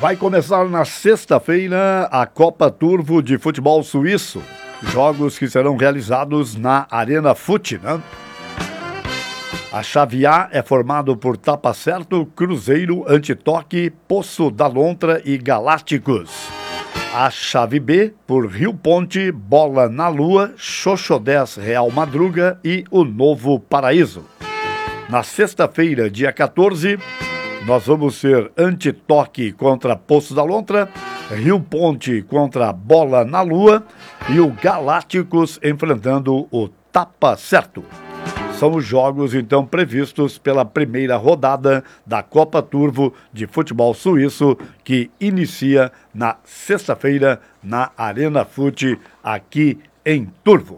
Vai começar na sexta-feira a Copa Turvo de Futebol Suíço. Jogos que serão realizados na Arena Fute, né? A chave A é formado por Tapa Certo, Cruzeiro, Antitoque, Poço da Lontra e Galácticos. A chave B por Rio Ponte, Bola na Lua, Xoxo 10, Real Madruga e o Novo Paraíso. Na sexta-feira, dia 14, nós vamos ter Antitoque contra Poço da Lontra, Rio Ponte contra Bola na Lua e o Galácticos enfrentando o Tapa Certo. São os jogos, então, previstos pela primeira rodada da Copa Turvo de Futebol Suíço, que inicia na sexta-feira na Arena Fute, aqui em Turvo.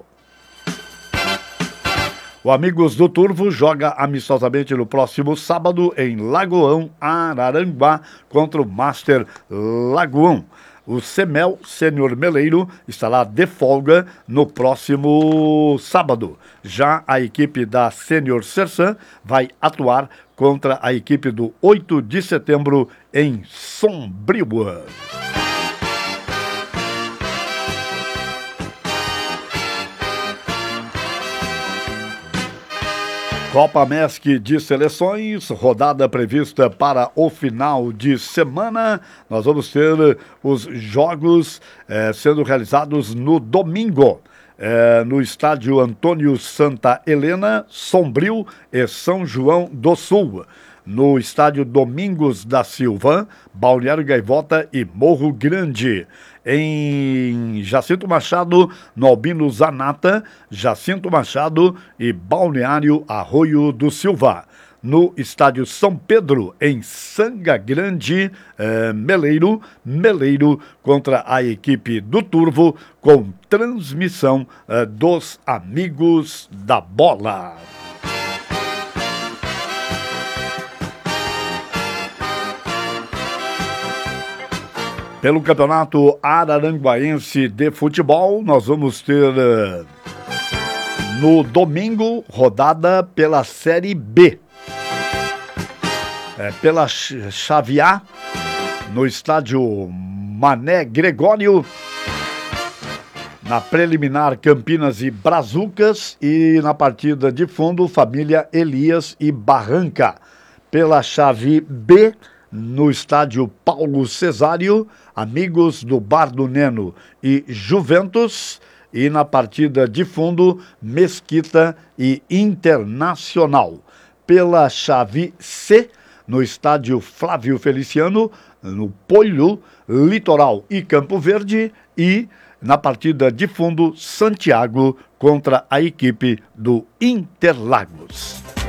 O Amigos do Turvo joga amistosamente no próximo sábado em Lagoão, Araranguá, contra o Master Lagoão. O Semel Sênior Meleiro estará de folga no próximo sábado. Já a equipe da Sênior Sersan vai atuar contra a equipe do 8 de setembro em Sombrio. Copa MESC de Seleções, rodada prevista para o final de semana. Nós vamos ter os jogos sendo realizados no domingo, no estádio Antônio Santa Helena, Sombrio e São João do Sul. No estádio Domingos da Silva, Balneário Gaivota e Morro Grande. Em Jacinto Machado, no Albino Zanata, Jacinto Machado e Balneário Arroio do Silva. No estádio São Pedro, em Sanga Grande, Meleiro contra a equipe do Turvo, com transmissão dos Amigos da Bola. Pelo Campeonato Araranguaense de Futebol, nós vamos ter no domingo rodada pela Série B. Pela chave A, no estádio Mané Gregório, na preliminar Campinas e Brazucas e na partida de fundo Família Elias e Barranca. Pela chave B, no estádio Paulo Cesário, Amigos do Bar do Neno e Juventus. E na partida de fundo, Mesquita e Internacional. Pela chave C, no estádio Flávio Feliciano, no Polho, Litoral e Campo Verde. E na partida de fundo, Santiago contra a equipe do Interlagos.